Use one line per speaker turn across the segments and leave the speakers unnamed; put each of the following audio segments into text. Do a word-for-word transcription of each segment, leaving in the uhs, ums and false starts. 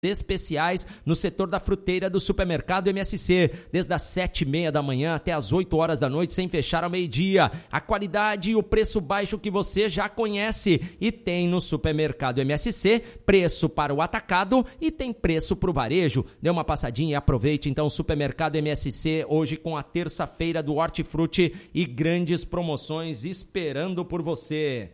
especiais no setor da fruteira do supermercado M S C, desde as sete e meia da manhã até as oito horas da noite, sem fechar ao meio-dia. A qualidade e o preço baixo que você já conhece e tem no supermercado M S C, preço para o atacado e tem preço para o varejo. Dê uma passadinha e aproveite então o supermercado M S C hoje com a terça-feira do Hortifruti e grandes promoções esperando por você.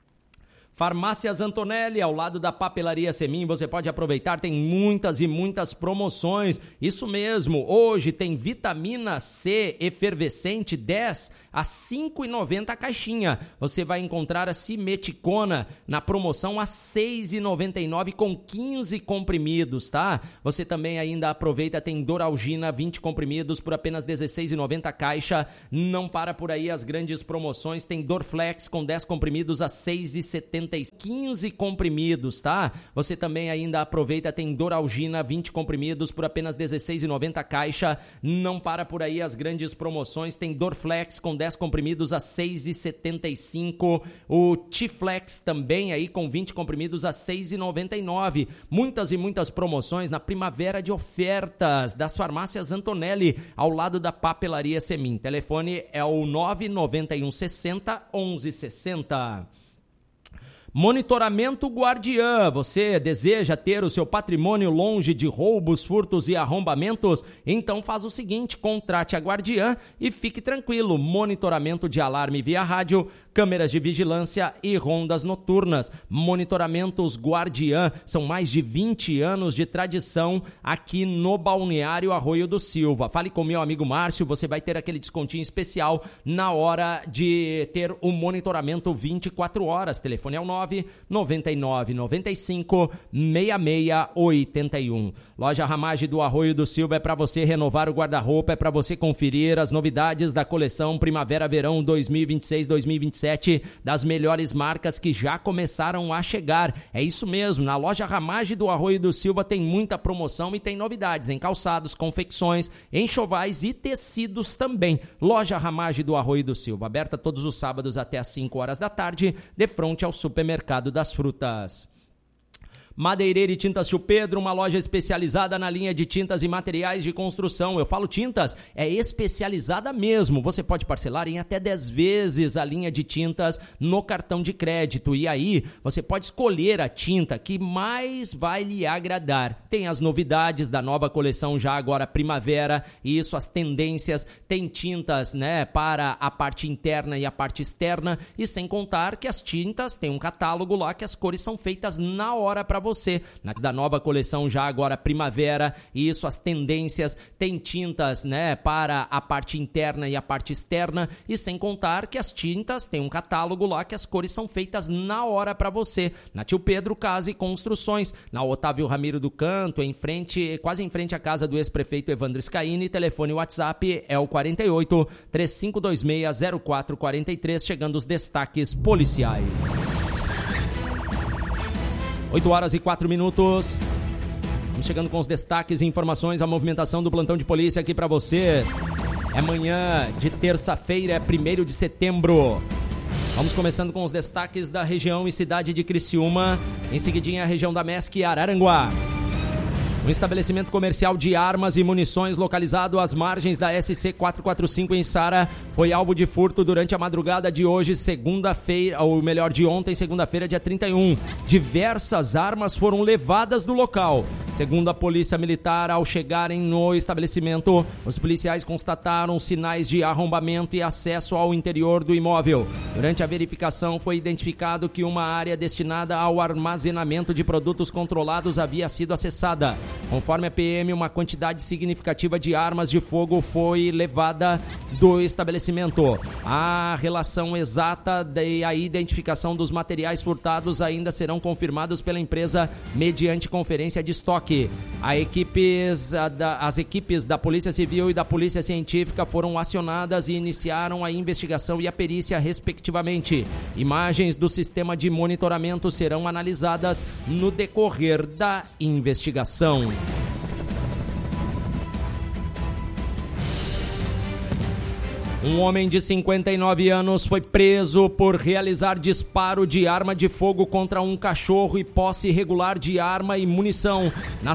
Farmácias Antonelli, ao lado da Papelaria Semin, você pode aproveitar, tem muitas e muitas promoções. Isso mesmo, hoje tem vitamina C efervescente dez a cinco reais e noventa centavos a caixinha. Você vai encontrar a Simeticona na promoção a seis reais e noventa e nove centavos com quinze comprimidos, tá? Você também ainda aproveita, tem Doralgina vinte comprimidos por apenas dezesseis reais e noventa centavos a caixa. Não para por aí as grandes promoções, tem Dorflex com dez comprimidos a seis reais e setenta e cinco centavos, quinze comprimidos, tá? Você também ainda aproveita, tem Doralgina vinte comprimidos por apenas dezesseis reais e noventa centavos a caixa. Não para por aí as grandes promoções, tem Dorflex com dez comprimidos a seis reais e setenta e cinco centavos, o Tiflex também aí com vinte comprimidos a seis reais e noventa e nove centavos. Muitas e muitas promoções na primavera de ofertas das farmácias Antonelli, ao lado da Papelaria Semin. Telefone é o nove nove um seis zero um um seis zero. Monitoramento Guardiã. Você deseja ter o seu patrimônio longe de roubos, furtos e arrombamentos? Então faz o seguinte, contrate a Guardiã e fique tranquilo. Monitoramento de alarme via rádio, câmeras de vigilância e rondas noturnas. Monitoramentos Guardiã. São mais de vinte anos de tradição aqui no Balneário Arroio do Silva. Fale com meu amigo Márcio, você vai ter aquele descontinho especial na hora de ter o monitoramento vinte e quatro horas. Telefone é o nove nove nove nove cinco seis seis oito um. Loja Ramage do Arroio do Silva é para você renovar o guarda-roupa, é para você conferir as novidades da coleção Primavera-Verão dois mil e vinte e seis dois mil e vinte e sete, das melhores marcas que já começaram a chegar. É isso mesmo, na Loja Ramage do Arroio do Silva tem muita promoção e tem novidades em calçados, confecções, enxovais e tecidos também. Loja Ramage do Arroio do Silva, aberta todos os sábados até às cinco horas da tarde, de frente ao supermercado Mercado das Frutas. Madeireira e Tintas Tio Pedro, uma loja especializada na linha de tintas e materiais de construção. Eu falo tintas, é especializada mesmo. Você pode parcelar em até dez vezes a linha de tintas no cartão de crédito. E aí, você pode escolher a tinta que mais vai lhe agradar. Tem as novidades da nova coleção já agora primavera, e isso, as tendências. Tem tintas, né, para a parte interna e a parte externa. E sem contar que as tintas, tem um catálogo lá que as cores são feitas na hora para você, da nova coleção já agora primavera, e isso, as tendências, tem tintas, né, para a parte interna e a parte externa, e sem contar que as tintas, tem um catálogo lá que as cores são feitas na hora para você, na Tio Pedro Casa e Construções, na Otávio Ramiro do Canto, em frente, quase em frente à casa do ex-prefeito Evandro Scaini. Telefone WhatsApp é o quarenta e oito, três cinco dois seis, zero quatro quatro três, chegando os destaques policiais. oito horas e quatro minutos. Vamos chegando com os destaques e informações, a movimentação do plantão de polícia aqui para vocês. É manhã de terça-feira, é primeiro de setembro. Vamos começando com os destaques da região e cidade de Criciúma. Em seguidinha, a região da Mesc e Araranguá. Um estabelecimento comercial de armas e munições localizado às margens da S C quatrocentos e quarenta e cinco em Sara foi alvo de furto durante a madrugada de hoje, segunda-feira, ou melhor, de ontem, segunda-feira, dia trinta e um. Diversas armas foram levadas do local. Segundo a Polícia Militar, ao chegarem no estabelecimento, os policiais constataram sinais de arrombamento e acesso ao interior do imóvel. Durante a verificação, foi identificado que uma área destinada ao armazenamento de produtos controlados havia sido acessada. Conforme a P M, uma quantidade significativa de armas de fogo foi levada do estabelecimento. A relação exata e a identificação dos materiais furtados ainda serão confirmados pela empresa mediante conferência de estoque. A equipes, a da, as equipes da Polícia Civil e da Polícia Científica foram acionadas e iniciaram a investigação e a perícia, respectivamente. Imagens do sistema de monitoramento serão analisadas no decorrer da investigação. Um homem de cinquenta e nove anos foi preso por realizar disparo de arma de fogo contra um cachorro e posse irregular de arma e munição na